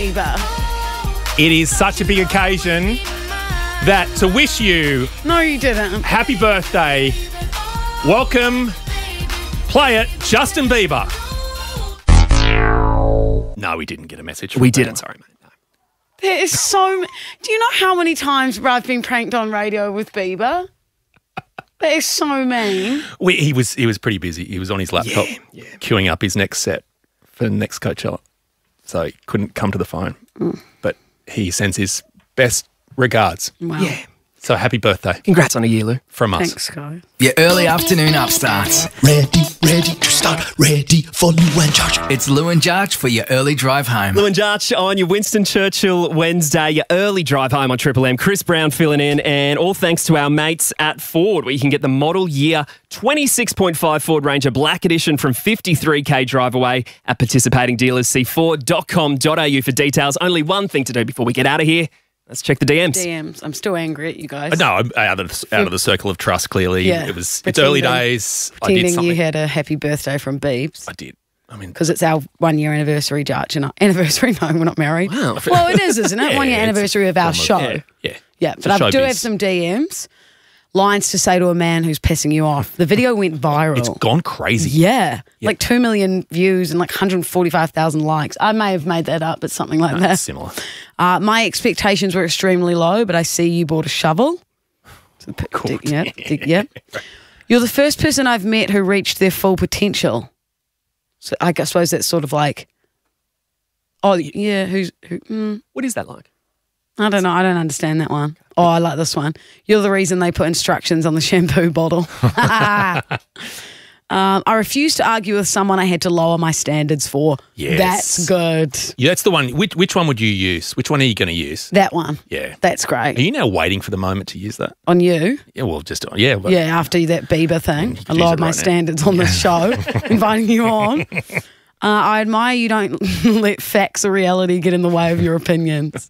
It is such a big occasion that to wish you... No, you didn't. Happy birthday. Welcome. Play it, Justin Bieber. No, we didn't get a message. We didn't. Sorry, mate. No. There is so... Do you know how many times I've been pranked on radio with Bieber? That is so mean. He was pretty busy. He was on his laptop queuing up his next set for the next Coachella. So he couldn't come to the phone. But he sends his best regards. Wow. Yeah. So happy birthday. Congrats on a year, Lou. From us. Thanks, guys. Your early afternoon upstarts. Ready to start, ready for Lou and Josh. It's Lou and Jarch for your early drive home. Lou and Jarch on your Winston Churchill Wednesday, your early drive home on Triple M. Chris Brown filling in, and all thanks to our mates at Ford, where you can get the model year 26.5 Ford Ranger Black Edition from 53k drive away at participating dealers. See Ford.com.au for details. Only one thing to do before we get out of here. Let's check the DMs. DMs. I'm still angry at you guys. No, I'm out of the circle of trust, clearly. Yeah. It's early days. I did Pretending something. you had a happy birthday from Biebs. I did. I mean, Because it's our 1 year anniversary, Jarch. And anniversary? No, we're not married. Wow. Well, it is, isn't it? Yeah, 1 year it's anniversary of our show. Yeah. Yeah, It's but a I do showbiz. have some DMs. Lines to say to a man who's pissing you off. The video went viral. It's gone crazy. Yeah. Like 2 million views and like 145,000 likes. I may have made that up, but something like that. Similar. My expectations were extremely low, but I see you bought a shovel. So, Cool. yeah. You're the first person I've met who reached their full potential. So I suppose that's sort of like, oh, yeah, What is that like? I don't know. I don't understand that one. Oh, I like this one. You're the reason they put instructions on the shampoo bottle. I refused to argue with someone I had to lower my standards for. Yes. That's good. Yeah, that's the one. Which one would you use? Which one are you going to use? That one. Yeah. That's great. Are you now waiting for the moment to use that? On you? Yeah, well, yeah. But Yeah, after that Bieber thing. could I use lowered it my right now. standards on the show, inviting you on. I admire you don't let facts or reality get in the way of your opinions.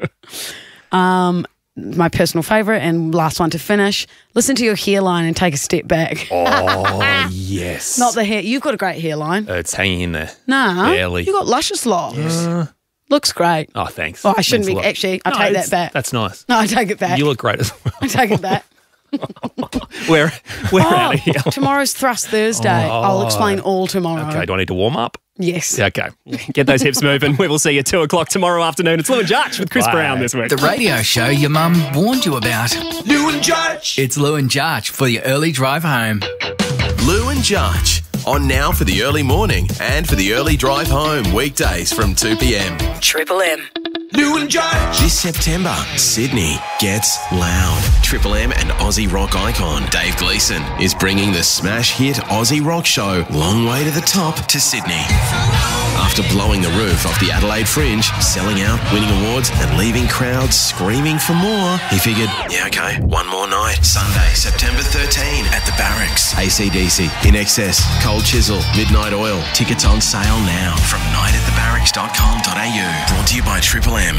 My personal favourite and last one to finish, listen to your hairline and take a step back. Oh, yes. Not the hair. You've got a great hairline. It's hanging in there. Nah. Barely. You got luscious locks. Looks great. Oh, thanks. Oh, I shouldn't Means a be. lot. Actually, I No, take that back. That's nice. No, I take it back. You look great as well. I take it back. We're out of here. Tomorrow's Thrust Thursday. I'll explain all tomorrow. Okay, do I need to warm up? Yes. Yeah, okay. Get those hips moving. We will see you at 2 o'clock tomorrow afternoon. It's Lou and Jarch with Chris Bye. Brown this week. The radio show your mum warned you about. Lou and Josh. It's Lou and Jarch for your early drive home. Lou and Jarch. On now for the early morning and for the early drive home. Weekdays from 2 p.m. Triple M. Lou and Josh. This September, Sydney gets loud. Triple M and Aussie rock icon Dave Gleeson is bringing the smash hit Aussie rock show Long Way to the Top to Sydney. After blowing the roof off the Adelaide Fringe, selling out, winning awards and leaving crowds screaming for more, he figured, yeah, okay, one more night. Sunday, September 13 at the Barracks. AC/DC, In Excess, Cold Chisel, Midnight Oil. Tickets on sale now from nightatthebarracks.com.au. Brought to you by Triple M.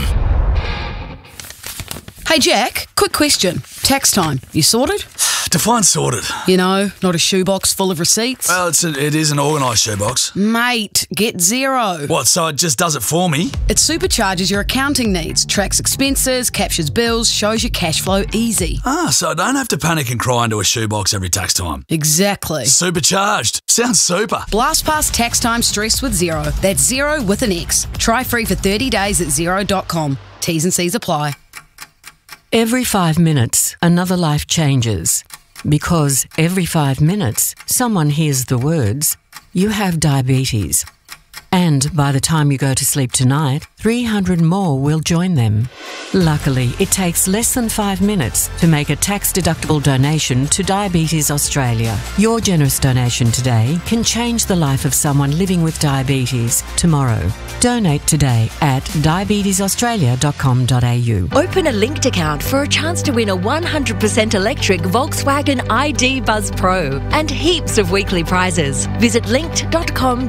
Hey, Jack, quick question. Tax time. You sorted? Define sorted. You know, not a shoebox full of receipts. Well, it is an organised shoebox. Mate, get Xero. What, so it just does it for me? It supercharges your accounting needs, tracks expenses, captures bills, shows your cash flow easy. So I don't have to panic and cry into a shoebox every tax time. Exactly. Supercharged. Sounds super. Blast past tax time stress with Xero. That's Xero with an X. Try free for 30 days at Xero.com. T's and C's apply. Every 5 minutes, another life changes. Because every 5 minutes, someone hears the words, "You have diabetes." And by the time you go to sleep tonight, 300 more will join them. Luckily, it takes less than 5 minutes to make a tax-deductible donation to Diabetes Australia. Your generous donation today can change the life of someone living with diabetes tomorrow. Donate today at diabetesaustralia.com.au. Open a linked account for a chance to win a 100% electric Volkswagen ID Buzz Pro and heaps of weekly prizes. Visit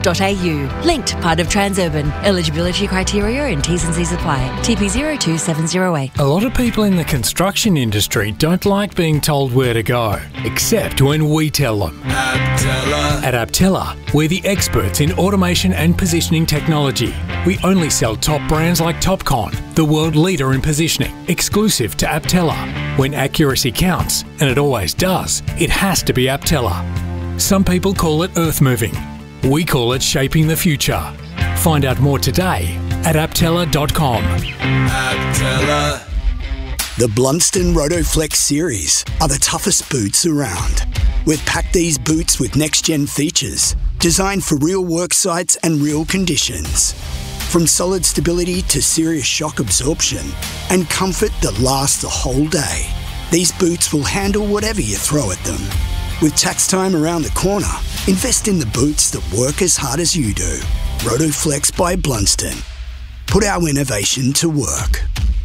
linked.com.au. Linked, part of Transurban. Eligibility criteria and T's and C's apply. TP 0270 108. A lot of people in the construction industry don't like being told where to go, except when we tell them. At Aptella, we're the experts in automation and positioning technology. We only sell top brands like Topcon, the world leader in positioning, exclusive to Aptella. When accuracy counts, and it always does, it has to be Aptella. Some people call it earth moving. We call it shaping the future. Find out more today at aptella.com. Aptella. The Blunston Rotoflex series are the toughest boots around. We've packed these boots with next-gen features, designed for real work sites and real conditions. From solid stability to serious shock absorption and comfort that lasts the whole day. These boots will handle whatever you throw at them. With tax time around the corner, invest in the boots that work as hard as you do. Rotoflex by Blunston. Put our innovation to work.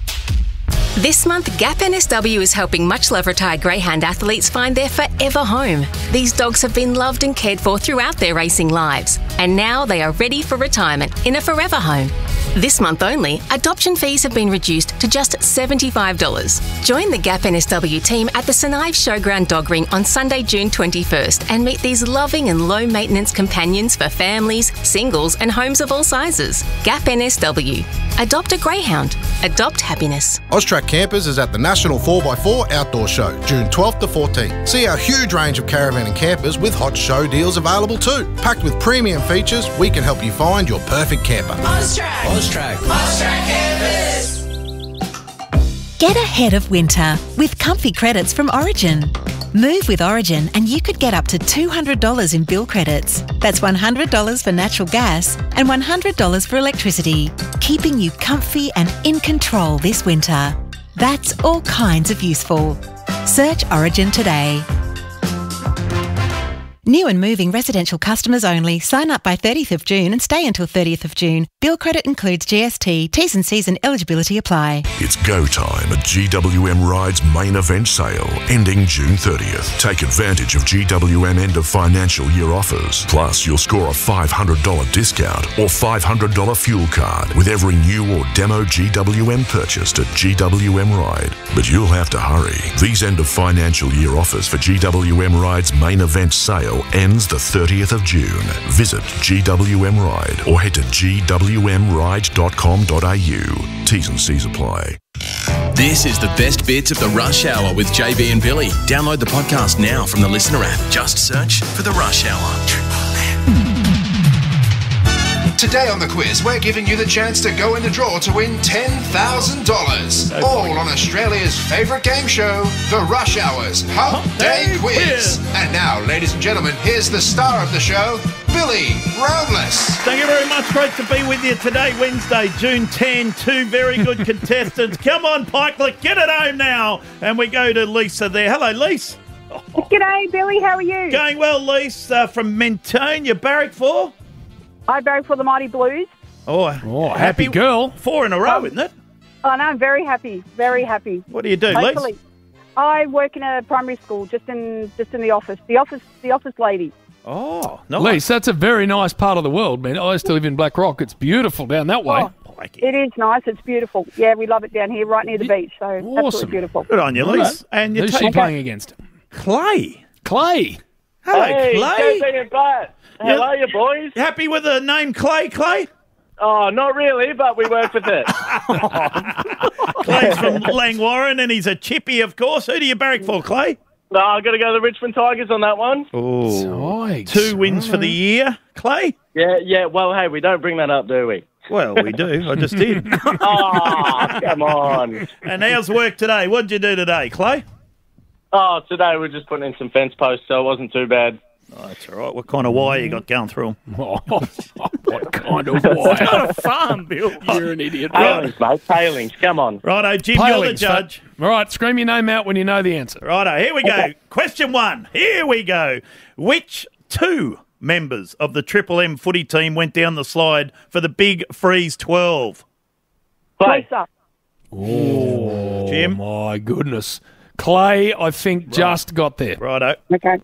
This month, Gap NSW is helping much-loved retired greyhound athletes find their forever home. These dogs have been loved and cared for throughout their racing lives, and now they are ready for retirement in a forever home. This month only, adoption fees have been reduced to just $75. Join the Gap NSW team at the St Ives Showground Dog Ring on Sunday, June 21st and meet these loving and low-maintenance companions for families, singles and homes of all sizes. Gap NSW. Adopt a greyhound. Adopt happiness. Austrac Campers is at the National 4x4 Outdoor Show, June 12th to 14th. See our huge range of caravan and campers with hot show deals available too. Packed with premium features, we can help you find your perfect camper. Austrac Campers. Get ahead of winter with comfy credits from Origin. Move with Origin and you could get up to $200 in bill credits. That's $100 for natural gas and $100 for electricity, keeping you comfy and in control this winter. That's all kinds of useful. Search Origin today. New and moving residential customers only. Sign up by 30th of June and stay until 30th of June. Bill credit includes GST. T's and C's and eligibility apply. It's go time at GWM Ride's main event sale, ending June 30th. Take advantage of GWM end of financial year offers. Plus, you'll score a $500 discount or $500 fuel card with every new or demo GWM purchased at GWM Ride. But you'll have to hurry. These end of financial year offers for GWM Ride's main event sale ends the 30th of June. Visit GWM Ride or head to gwmride.com.au. T's and C's apply. This is the best bits of the Rush Hour with JB and Billy. Download the podcast now from the Listener app. Just search for the Rush Hour. Today on the quiz, we're giving you the chance to go in the draw to win $10,000. All on Australia's favourite game show, The Rush Hour's Hump Day Quiz. And now, ladies and gentlemen, here's the star of the show, Billy Roundless. Thank you very much. Great to be with you today, Wednesday, June 10. Two very good contestants. Come on, Pikelet, get it home now. And we go to Lisa there. Hello, Lisa. G'day, Billy. How are you? Going well, Lisa, from Mentone. You barrack for? I barrack for the Mighty Blues. Oh, happy girl. 4 in a row, isn't it? Oh, no, I'm very happy. Very happy. What do you do, Lisa? I work in a primary school, just in the office. The office lady. Oh, nice. Lise, that's a very nice part of the world, man. I used to live in Black Rock. It's beautiful down that way. Oh, it is nice. It's beautiful. Yeah, we love it down here, right near the beach. So absolutely beautiful. Good on you, Lise. And who's she playing against? Clay. Clay. Hello, hey, Clay. How are you, boys? You happy with the name Clay? Oh, not really, but we work with it. Clay's from Langwarrin, and he's a chippy, of course. Who do you barrack for, Clay? No, I've got to go to the Richmond Tigers on that one. Oh, 2 wins for the year, Clay? Yeah. Well, hey, we don't bring that up, do we? Well, we do. I just did. Oh, come on. And how's work today? What did you do today, Clay? Oh, today we're just putting in some fence posts, so it wasn't too bad. Oh, that's all right. What kind of wire you got going through them? What kind of wire? It's not a farm, Bill. You're an idiot. Palings, mate. Palings. Come on. Righto, Jim, you're the judge. All right, scream your name out when you know the answer. Righto, here we go. Question 1. Here we go. Which 2 members of the Triple M footy team went down the slide for the Big Freeze 12? Lisa. Oh, Jim? My goodness. Clay, I think, just got there. Righto. Okay.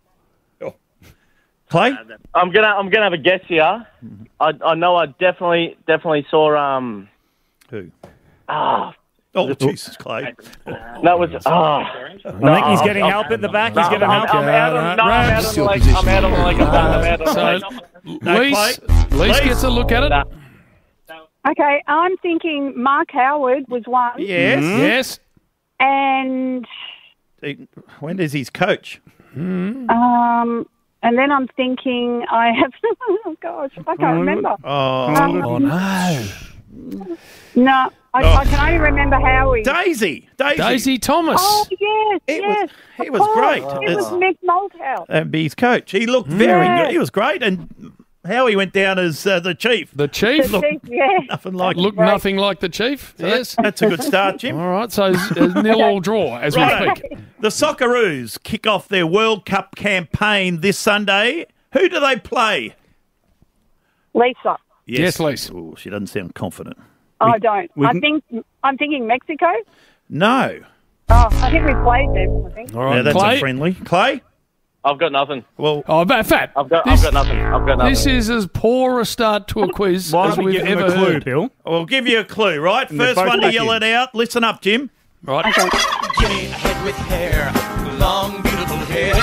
Clay? I'm gonna have a guess here. I know I definitely saw Who? Oh, Jesus, Clay. That was. I think he's getting help at the back. He's getting help. I'm out on the lake. I'm out on the lake. I'm out on the lake. Lise gets a look at it. Okay, I'm thinking Mark Howard was one. Yes. Yes. And when does his coach? and then I'm thinking I have. Oh gosh, I can't remember. Oh no. No, I can only remember Howie. Daisy Thomas. Oh yes, yes. He was great. It was Mick Malthouse. And be his coach. He looked very good. He was great. And Howie went down as the chief. The chief? The chief, yeah. Nothing like Looked nothing like the chief. So yes. That's a good start, Jim. All right, so it's nil all draw as we speak. The Socceroos kick off their World Cup campaign this Sunday. Who do they play? Lisa. Yes, Lisa. Oh, she doesn't sound confident. I don't. I'm thinking Mexico. No. Oh, I think we played them. I think. All right, yeah, that's Clay. a friendly. Clay? I've got nothing. Well, Fat. I've got nothing. This is as poor a start to a quiz as we've ever heard. Bill? I'll give you a clue, right? And they're First both one to back yell in. it out. Listen up, Jim. Right. Give me a head with hair, long, beautiful hair.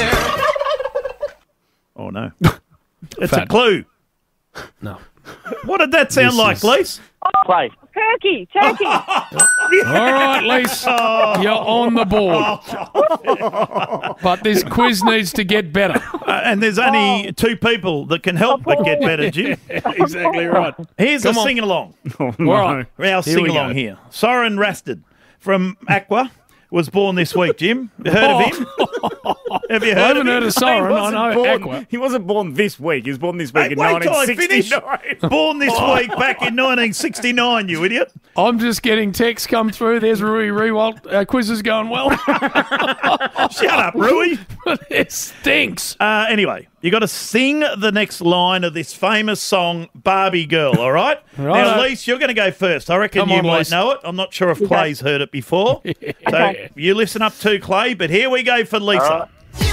Oh, no. It's Fat. a clue. No. What did that sound This like, is- Lise? Play. Turkey. All right, Lise, you're on the board. But this quiz needs to get better. And there's only two people that can help but get better, Jim. Exactly right. Here's Come a on. sing-along. Oh, All right. Our Here we sing-along go. here. Soren Rasted from Aqua was born this week, Jim. You heard of him? Have you heard I haven't of heard him? of Soren. I know Aqua. He wasn't born this week. He was born this week Hey, in wait till I finish. 1969. Born this week back in 1969, you idiot. I'm just getting texts come through. There's Rui Rewalt. Our quiz is going well. Shut up, Rui. It stinks. Anyway, you got to sing the next line of this famous song, Barbie Girl, all right? Right. Now, Lise, you're going to go first. I reckon Come you on, might Lise. know it. I'm not sure if Clay's heard it before. So you listen up too, Clay, but here we go for Lisa.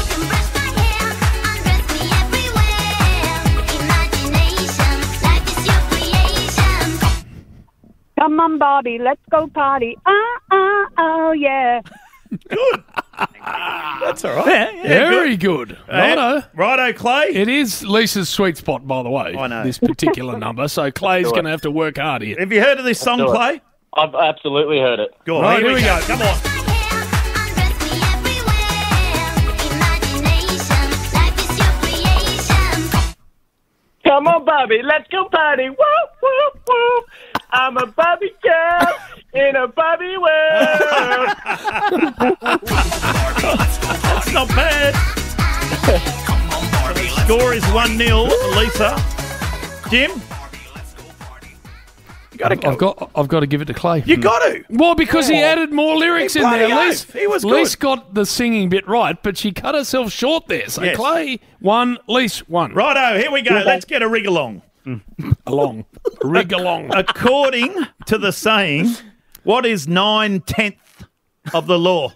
Come on, Barbie, let's go party. Oh, yeah. Good. That's all right. Yeah, Very good. Righto. Righto, Clay. It is Lisa's sweet spot, by the way. I know. This particular number. So Clay's going to have to work hard here. Have you heard of this song, do it. Clay? I've absolutely heard it. Go on, Right, here we go. Come on. Come on, Barbie, let's go party. Woo, woo, woo. I'm a Barbie girl in a Barbie world. That's not bad. Score is 1-0, Lisa. Jim? You got to go. I've got to give it to Clay. You got to. Well, because he added more lyrics He in there. bloody Liz, oath. He was Liz good. got the singing bit right, but she cut herself short there. So Yes. Clay won, Liz won. Righto, here we go. Let's get a rig along. Along. Rig along. According to the saying, what is 9/10 of the law?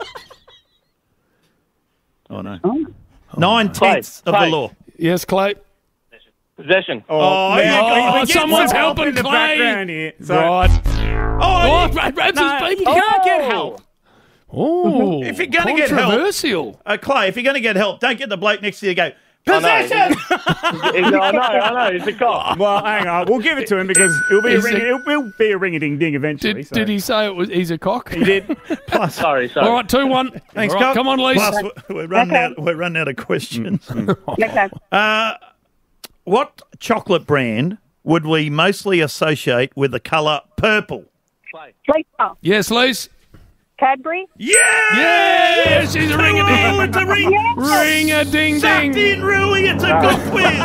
Oh, no. 9/10 of the Clay. law. Yes, Clay. Possession. Oh, Oh, someone's helping in the Clay. background here. So, Right. Oh, Rabs is beating you can't get help. Oh, if you're going to get help, controversial. Clay, if you're going to get help, don't get the bloke next to you and go, I know. possession! I know. He's a cop. Well, hang on. We'll give it to him because it'll be a ring-a-ding-ding eventually. Did, so. did he say it was? He's a cock. He did. Plus, Sorry. All right, 2-1. thanks, All right, Cock. come on, Lisa. Plus, we're running out of questions. Okay. What chocolate brand would we mostly associate with the colour purple? Lisa. Yes, Lise. Cadbury. Yeah! Yeah, she's a ring-a-ding. It's a ring. Ring-a-ding-ding. Sucked in, Rui. It's a good quiz.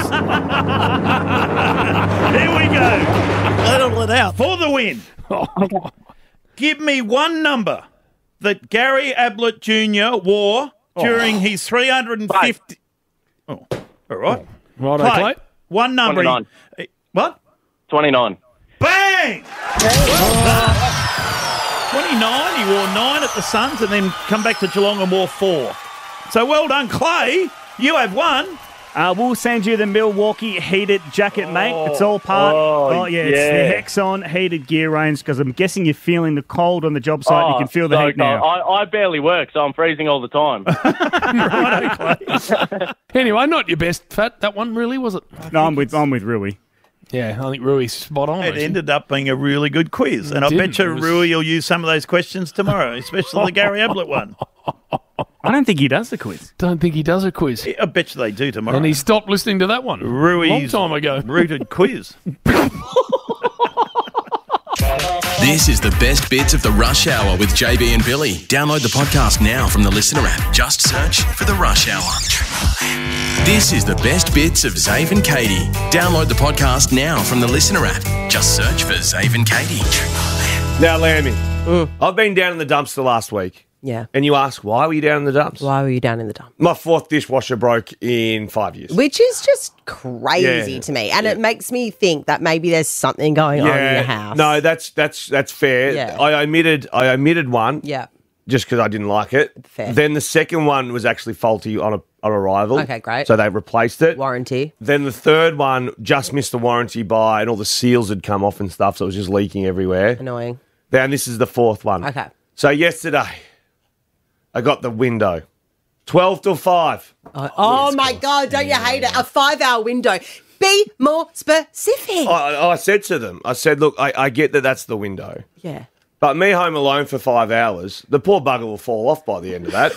Here we go. Let it out. For the win. Give me one number that Gary Ablett Jr. wore during his 350... Oh, all right. Right, Clay, Clay. one number. 29. What? 29. Bang! Well done. 29, he wore 9 at the Suns and then come back to Geelong and wore 4. So well done, Clay. You have won We'll send you the Milwaukee heated jacket, mate. It's all part. It's the Hexon heated gear range because I'm guessing you're feeling the cold on the job site. You can feel the heat now. I barely work, so I'm freezing all the time. Anyway, not your best, Fat. That one really, was it? No, I'm with Rui. Yeah, I think Rui's spot on. It ended up being a really good quiz. And I bet you Rui will use some of those questions tomorrow, especially the Gary Ablett one. I don't think he does the quiz. Don't think he does a quiz. I bet you they do tomorrow. And he stopped listening to that one. Rui's long time ago. Rooted quiz. This is the best bits of the Rush Hour with JB and Billy. Download the podcast now from the Listener app. Just search for the Rush Hour. This is the best bits of Zave and Katie. Download the podcast now from the Listener app. Just search for Zave and Katie. Now, Lammy, I've been down in the dumpster last week. Yeah. And you ask, why were you down in the dumps? Why were you down in the dump? My 4th dishwasher broke in 5 years. Which is just crazy to me. And it makes me think that maybe there's something going on in your house. No, that's fair. Yeah. I omitted one. Yeah. Just because I didn't like it. Fair. Then the second one was actually faulty on arrival. Okay, great. So they replaced it. Warranty. Then the third one just missed the warranty by, and all the seals had come off and stuff, so it was just leaking everywhere. Annoying. Then this is the 4th one. Okay. So yesterday, I got the window. 12 till 5. Oh my God, don't you hate it? A 5-hour window. Be more specific. I said to them, look, I get that that's the window. Yeah. But me home alone for 5 hours, the poor bugger will fall off by the end of that.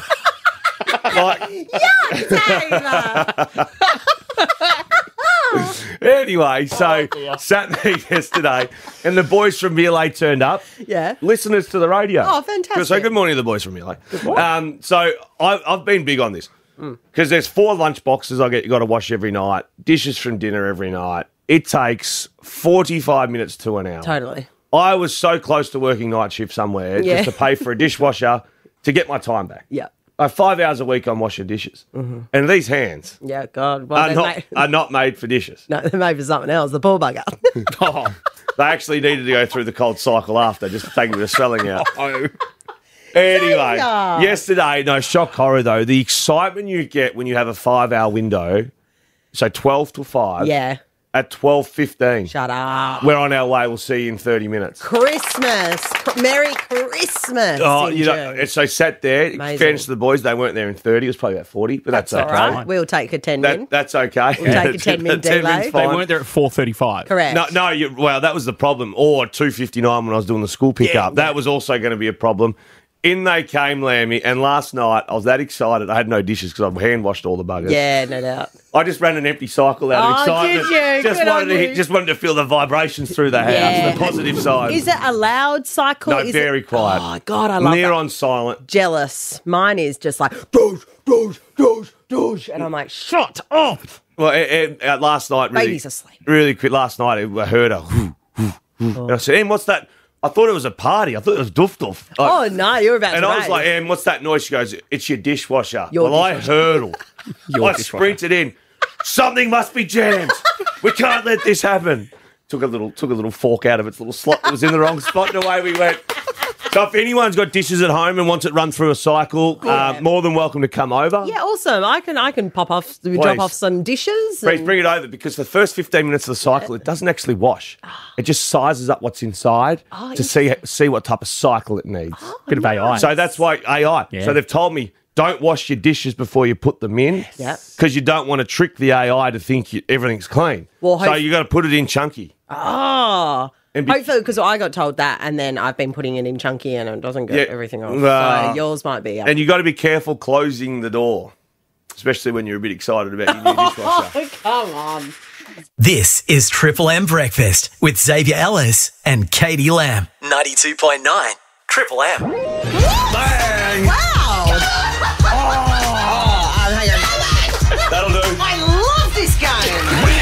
Anyway, so sat there yesterday, and the boys from VLA turned up. Yeah. Listeners to the radio. Oh, fantastic. So good morning to the boys from VLA. So I've been big on this because there's 4 lunch boxes you got to wash every night, dishes from dinner every night. It takes 45 minutes to an hour. Totally. I was so close to working night shift somewhere just to pay for a dishwasher to get my time back. Yeah. 5 hours a week I'm washing dishes. Mm-hmm. And these hands Yeah, God. Well, are not made for dishes. No, they're made for something else. The poor bugger. They actually needed to go through the cold cycle after just to take them to swelling out. Anyway, yesterday, no, shock horror though, the excitement you get when you have a 5-hour window, so 12 till 5. Yeah. At 12:15. Shut up. We're on our way. We'll see you in 30 minutes. Christmas. Merry Christmas. Oh, you know, so sat there. Fairness to the boys, they weren't there in 30. It was probably about 40, but that's okay. All right. We'll take a 10-min. That's okay. We'll take a 10-min delay. They weren't there at 4:35. Correct. No, well, that was the problem. Or 2:59 when I was doing the school pickup. That was also going to be a problem. In they came, Lammy, and last night I was that excited. I had no dishes because I hand washed all the buggers. Yeah, no doubt. I just ran an empty cycle out of excitement. Did you? Just wanted to feel the vibrations through the house, the positive side. Is it a loud cycle? No, very quiet. Oh, God, I love Near that. on silent. Jealous. Mine is just like, doosh, and I'm like, shut up. Well, last night, really, Baby's asleep. Really quick, last night I heard a and I said, Em, what's that? I thought it was a party. I thought it was doof. Oh, no, you're about to And I was rave. like, Em, what's that noise? She goes, it's your dishwasher. Your I dishwasher. hurdle. Your I sprinted in. Something must be jammed. We can't let this happen. Took a little fork out of its little slot that was in the wrong spot, and away we went. So if anyone's got dishes at home and wants it run through a cycle, more than welcome to come over. Yeah, awesome. I can drop off some dishes. Please bring it over because the first 15 minutes of the cycle, it doesn't actually wash. It just sizes up what's inside to see what type of cycle it needs. Bit of AI. So that's why AI. Yeah. So they've told me, don't wash your dishes before you put them in because you don't want to trick the AI to think everything's clean. Well, so you got to put it in chunky. Oh. Hopefully, because I got told that, and then I've been putting it in chunky, and it doesn't get everything off. So yours might be. And you got to be careful closing the door, especially when you're a bit excited about your new dishwasher. Oh, come on. This is Triple M Breakfast with Xavier Ellis and Katie Lamb. 92.9 Triple M. Bang! Wow. Hang on. That'll do. I love this game.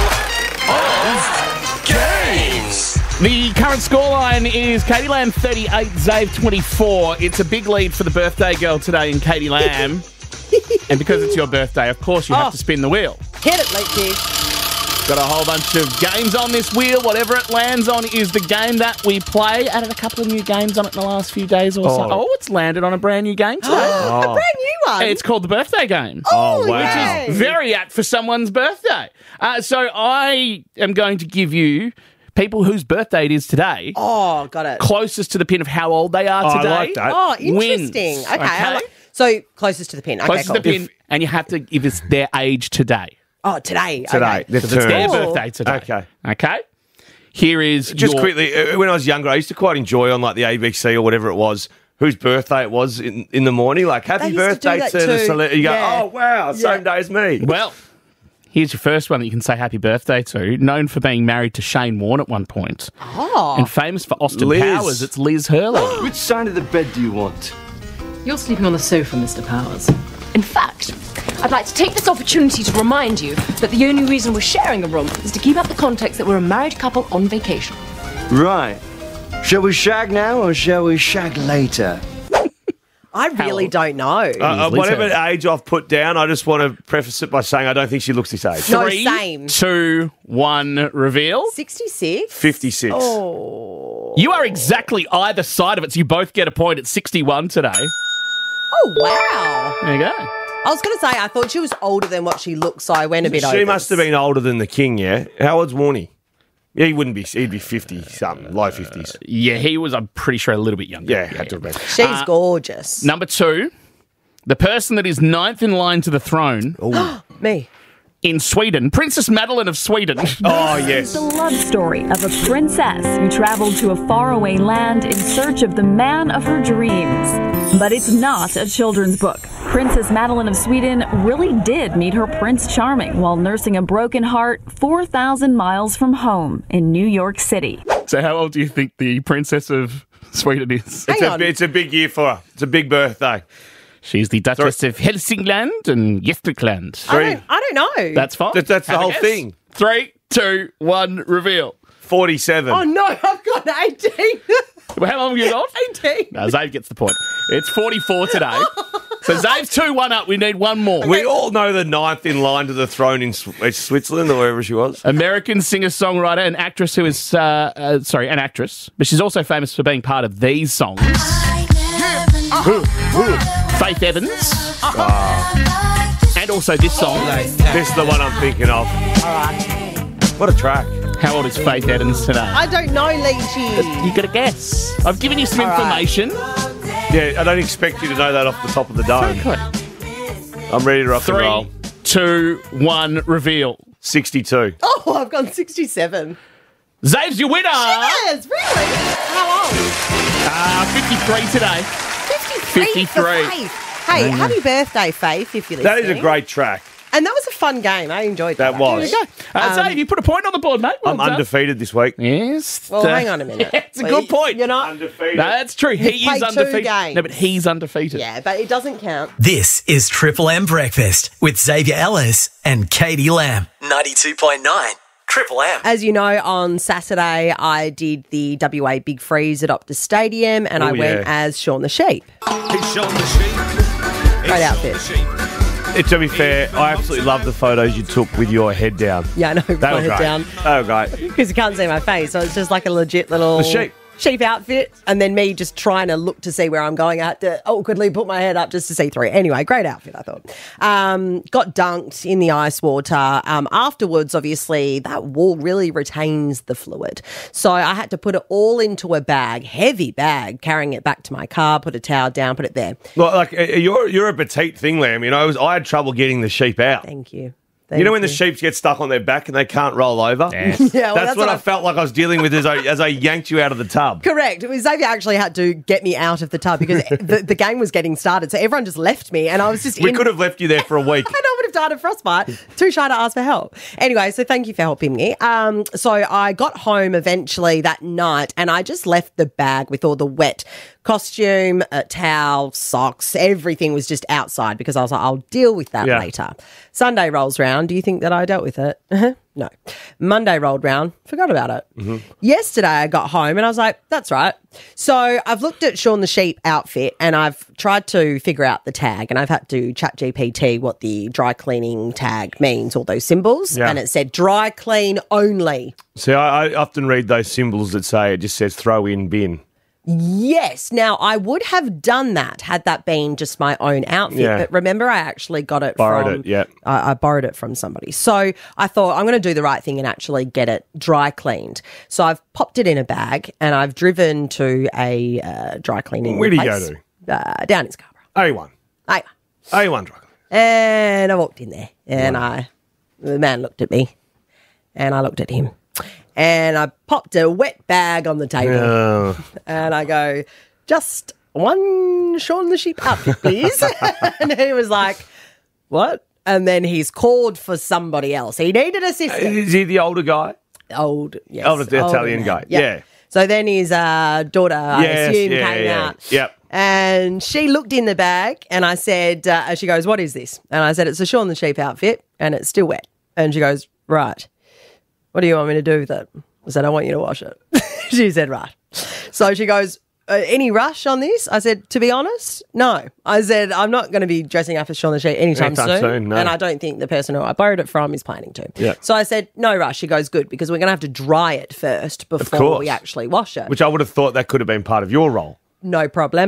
The current scoreline is Katie Lamb 38, Zave 24. It's a big lead for the birthday girl today in Katie Lamb. And because it's your birthday, of course, you have to spin the wheel. Hit it, Leachy. Got a whole bunch of games on this wheel. Whatever it lands on is the game that we play. Added a couple of new games on it in the last few days or so. Oh, it's landed on a brand new game today. A brand new one? It's called the birthday game. Oh, wow. Which is very apt for someone's birthday. So I am going to give you people whose birthday it is today. Oh, got it. Closest to the pin of how old they are today. I like that. Oh, interesting. Wins. Okay. So closest to the pin. Okay, Closest to the pin, and you have to give us their age today. Oh, today. Today. Okay. It's their birthday today. Okay. Here is Just quickly, when I was younger, I used to quite enjoy on like the ABC or whatever it was, whose birthday it was in the morning. Like, happy birthday to the celebrity. You go, oh, wow, same day as me. Well, here's your first one that you can say happy birthday to. Known for being married to Shane Warne at one point. Oh. And famous for Austin Liz. Powers, it's Liz Hurley. Which side of the bed do you want? You're sleeping on the sofa, Mr. Powers. In fact, I'd like to take this opportunity to remind you that the only reason we're sharing a room is to keep up the context that we're a married couple on vacation. Right. Shall we shag now or shall we shag later? I really don't know. Whatever age I've put down, I just want to preface it by saying I don't think she looks this age. No, 3, same. 2, 1, reveal. 66? 56. Oh. You are exactly either side of it, so you both get a point at 61 today. Oh, wow. There you go. I was going to say, I thought she was older than what she looks, so I went a bit over. She must have been older than the king, yeah? How old's Warnie? Yeah, he wouldn't be. He'd be 50-something, low 50s. Yeah, he was, I'm pretty sure, a little bit younger. Yeah, had to have been. She's gorgeous. Number 2, the person that is 9th in line to the throne. Me. In Sweden, Princess Madeline of Sweden. Oh, yes. The love story of a princess who traveled to a faraway land in search of the man of her dreams. But it's not a children's book. Princess Madeline of Sweden really did meet her Prince Charming while nursing a broken heart 4,000 miles from home in New York City. So how old do you think the Princess of Sweden is? It's a big year for her. It's a big birthday. She's the Duchess of Helsingland and Gästrikland. I don't know. That's fine. That's the Have a whole guess. thing. 3, 2, 1, reveal. 47. Oh, no, I've got 18. Well, how long have you got? 18. No, Zave gets the point. It's 44 today. So Zave's 2-1 up. We need one more. We all know the 9th in line to the throne in Switzerland or wherever she was. American singer-songwriter and actress who is, an actress, but she's also famous for being part of these songs. Faith Evans. And also this song. This is the one I'm thinking of. All right. What a track. How old is Faith Evans today? I don't know, Leachy. You got to guess. I've given you some information. Yeah, I don't expect you to know that off the top of the dome. Okay. I'm ready to rock and roll. 3, 2, 1, reveal. 62. Oh, I've gone 67. Zave's your winner. Yes, really? How old? 53 today. 53 for Faith. Hey, happy birthday, Faith, if you're listening. That is a great track. And that was a fun game. I enjoyed that. That was. There you go. Zave, you put a point on the board, mate. Well I'm done. undefeated this week. Yes. Well, hang on a minute. It's a good point. You're not undefeated. No, that's true. He is played 2 undefeated. games. No, but he's undefeated. Yeah, but it doesn't count. This is Triple M Breakfast with Xavier Ellis and Katie Lamb. 92.9 Triple M. As you know, on Saturday, I did the WA Big Freeze at Optus Stadium and I went as Shaun the Sheep. It's Shaun the Sheep. Great outfit. To be fair, I absolutely love the photos you took with your head down. Yeah, I know, with my head down. They were great. Because you can't see my face, so it's just like a legit little sheep outfit, and then me just trying to look to see where I'm going. I had to awkwardly put my head up just to see through. Anyway, great outfit, I thought. Got dunked in the ice water. Afterwards, obviously, that wall really retains the fluid. So I had to put it all into a bag, heavy bag, carrying it back to my car, put a towel down, put it there. Well, like you're a petite thing, Lamb. You know, I had trouble getting the sheep out. Thank you. You know when the sheep get stuck on their back and they can't roll over? Yes. Yeah, well, that's what I felt like I was dealing with as I yanked you out of the tub. Correct. Xavier actually had to get me out of the tub because the game was getting started, so everyone just left me and I was just We could have left you there for a week. I know, I would have died of frostbite. Too shy to ask for help. Anyway, so thank you for helping me. So I got home eventually that night and I just left the bag with all the wet costume, towel, socks, everything was just outside because I was like, I'll deal with that later. Sunday rolls round. Do you think that I dealt with it? No. Monday rolled round, forgot about it. Mm-hmm. Yesterday I got home and I was like, that's right. So I've looked at Shaun the Sheep outfit and I've tried to figure out the tag, and I've had to chat GPT what the dry cleaning tag means, all those symbols. Yeah. And it said dry clean only. See, I often read those symbols that say it just says throw in bin. Yes. Now, I would have done that had that been just my own outfit. Yeah. But remember, I actually got it Borrowed it, yeah. I borrowed it from somebody. So I thought I'm going to do the right thing and actually get it dry cleaned. So I've popped it in a bag and I've driven to a dry cleaning Where do you place. go to? Down in Scarborough. A1. A1 dry cleaning. And I walked in there and the man looked at me and I looked at him. And I popped a wet bag on the table. And I go, just one Shaun the Sheep outfit, please. And he was like, what? And then he's called for somebody else. He needed assistance. Is he the older guy? Old, yes. Older Italian man. guy, Yep. yeah. So then his daughter, I assume, came out. Yep. And she looked in the bag and I said, she goes, what is this? And I said, it's a Shaun the Sheep outfit and it's still wet. And she goes, right. What do you want me to do with it? I said, I want you to wash it. She said, right. So she goes, any rush on this? I said, to be honest, no. I said, I'm not going to be dressing up as Shaun the Sheep anytime soon. No. And I don't think the person who I borrowed it from is planning to. Yeah. So I said, no rush. She goes, good, because we're going to have to dry it first before we actually wash it. Which I would have thought that could have been part of your role. No problem.